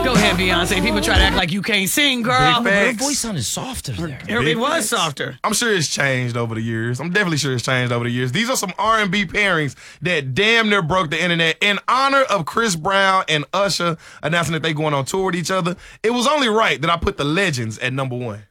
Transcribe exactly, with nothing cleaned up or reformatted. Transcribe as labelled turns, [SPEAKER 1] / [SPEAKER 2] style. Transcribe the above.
[SPEAKER 1] Go ahead, Beyonce. People try to act like you can't sing, girl.
[SPEAKER 2] Big
[SPEAKER 3] Her
[SPEAKER 2] facts.
[SPEAKER 3] voice sounded softer there.
[SPEAKER 1] It, it was softer.
[SPEAKER 2] I'm sure it's changed over the years. I'm definitely sure it's changed over the years. These are some R and B pairings that damn near broke the internet. In honor of Chris Brown and Usher announcing that they going on tour with each other, it was only right that I put the legends at number one.